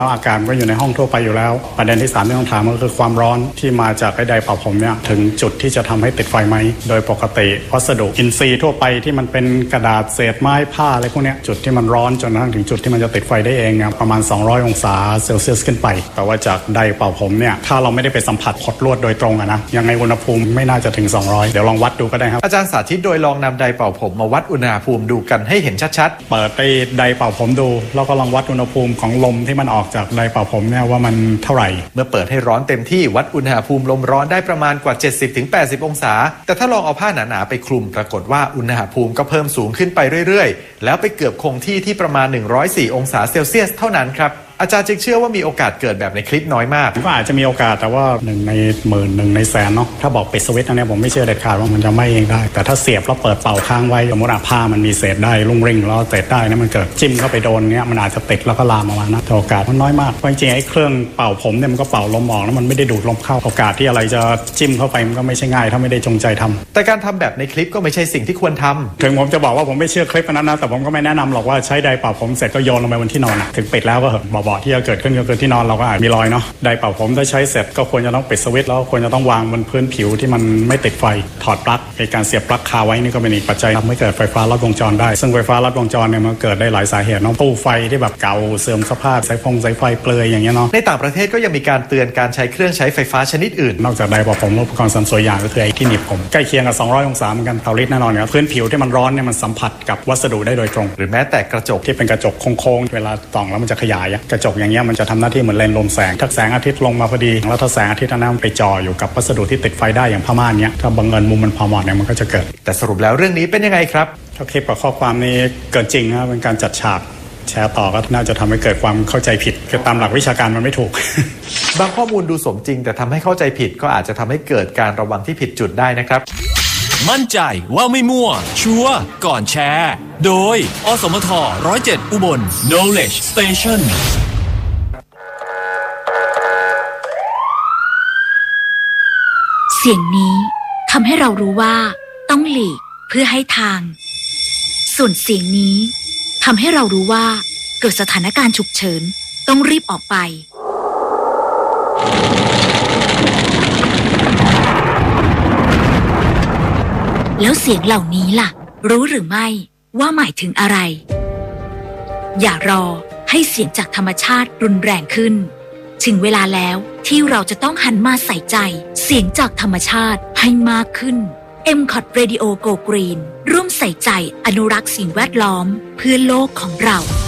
อากาศก็อยู่ในห้องทั่วไปอยู่แล้วประเด็นที่3ที่ต้องถามก็คือความร้อนที่มาจากไอ้ไดร์เป่าผมเนี่ยถึงจุดที่จะทำให้ติดไฟไหมโดยปกติวัสดุอินทรีย์ทั่วไปที่มันเป็นกระดาษเศษไม้ผ้าอะไรพวกนี้จุดที่มันร้อนจนกระทั่งถึงจุดที่มันจะติดไฟได้เองเนี่ยประมาณ200องศาเซลเซียสขึ้นไปแต่ว่าจากไดร์เป่าผมเนี่ยถ้าเราไม่ได้ไปสัมผัสขดลวดโดยตรงนะยังไงอุณหภูมิไม่น่าจะถึง200เดี๋ยวลองวัดดูก็ได้ครับอาจารย์สาธิตโดยลองนำไดร์เป่าผมมาวัดอุณหภูมิดูกันให้เห็นชัดๆเปิดไไดร์เป่าผมดูแล้วก็ลองวัดอุณหภูมิของลมที่มันออกจากไดร์เป่าผมเนี่ยว่ามันเท่าไหร่เมื่อเปิดให้ร้อนเต็มที่วัดอุณหภูมิลมร้อนได้ประมาณกว่า 70-80 องศาแต่ถ้าลองเอาผ้าหนาๆไปคลุมปรากฏว่าอุณหภูมิก็เพิ่มสูงขึ้นไปเรื่อยๆแล้วไปเกือบคงที่ประมาณ104องศาเซลเซียสเท่านั้นครับอาจารย์จึงเชื่อว่ามีโอกาสเกิดแบบในคลิปน้อยมากก็อาจจะมีโอกาสแต่ว่า1ในหมื่น1ในแสนเนาะถ้าบอกปิดสวิตช์อันนี้ผมไม่เชื่อเด็ดขาดว่ามันจะไม่เองได้แต่ถ้าเสียบแล้วเปิดเป่าค้างไว้สมมติผ้ามันมีเศษได้รุ่งริ่งแล้วเศษได้นะมันเกิดจิ้มเข้าไปโดนเนี้ยมันอาจจะติดแล้วก็ลามออกมานะโอกาสมันน้อยมากเพราะจริงๆไอ้เครื่องเป่าผมเนี่ยมันก็เป่าลมออกแล้วมันไม่ได้ดูดลมเข้าโอกาสที่อะไรจะจิ้มเข้าไปมันก็ไม่ใช่ง่ายถ้าไม่ได้จงใจทำแต่การทำแบบในคลิปก็ไม่ใช่สิ่งที่ควรทำถึงผมจะบอกว่าผมไม่เชื่อคลิปนั้นนะแต่ผมก็ไม่แนะนำหรอกว่าใช้ไดร์เป่าผมเสร็จก็โยนลงไปบนที่นอนถึงปิดแล้วก็เหอะเบาๆที่จะเกิดขึ้นก็คือที่นอนเราก็อาจมีรอยเนาะไดร์เป่าผมถ้าใช้เสร็จก็ควรจะต้องปิดสวิตช์แล้วควรจะต้องวางบนพื้นผิวที่มันไม่ติดไฟถอดปลั๊กการเสียบปลั๊กคาไว้นี่ก็เป็นอีกปัจจัยทำให้เกิดไฟฟ้าลัดวงจรได้ซึ่งไฟฟ้าลัดวงจรเนี่ยมันเกิดได้หลายสาเหตุเนาะตู้ไฟที่แบบเก่าเสื่อมสภาพสายไฟเปลือยอย่างเงี้ยเนาะในต่างประเทศก็ยังมีการเตือนการใช้เครื่องใช้ไฟฟ้าชนิดอื่นนอกจากไดร์เป่าผมอุปกรณ์เสริมสวยอย่างก็คือไอ้ที่หนีบผมใกล้เคียงกับ200องศาเหมือนกันเตารีดแน่นอนเนี่ยพื้นผิวที่มันร้อนเนี่ยมันสัมผัสกับวัสดุได้โดยตรงหรือแม้แต่กระจกที่เป็นกระจกโค้งๆเวลาส่องแล้วมันจะขยายกระจกอย่างเงี้ยมันจะทำหน้าที่เหมือนเลนส์ลมแสงถ้าแสงอาทิตย์ลงมาพอดีแล้วถ้าแสงอาทิตย์นั้นไปจ่ออยู่กับวัสดุที่ติดไฟได้อย่างผ้าม่านเนี้ยถ้าบังเอิญมุมมันพอเหมาะเนี่ยมันก็จะเกิดแต่สรุปแล้วเรื่องนี้เป็นยังไงครับถ้าคลิปกับข้อความนี้เกินจริงนะเป็นการจัดฉากแชร์ต่อก็น่าจะทำให้เกิดความเข้าใจผิดคือตามหลักวิชาการมันไม่ถูกบางข้อมูลดูสมจริงแต่ทำให้เข้าใจผิดก็อาจจะทำให้เกิดการระวังที่ผิดจุดได้นะครับมั่นใจว่าไม่มั่วชัวร์ก่อนแชร์โดยอสมท107อุบล Knowledge Station เสียงนี้ทำให้เรารู้ว่าต้องหลีกเพื่อให้ทางส่วนเสียงนี้ทำให้เรารู้ว่าเกิดสถานการณ์ฉุกเฉินต้องรีบออกไปแล้วเสียงเหล่านี้ล่ะรู้หรือไม่ว่าหมายถึงอะไรอย่ารอให้เสียงจากธรรมชาติรุนแรงขึ้นถึงเวลาแล้วที่เราจะต้องหันมาใส่ใจเสียงจากธรรมชาติให้มากขึ้น MCOT Radio Go Green ร่วมใส่ใจอนุรักษ์สิ่งแวดล้อมเพื่อโลกของเรา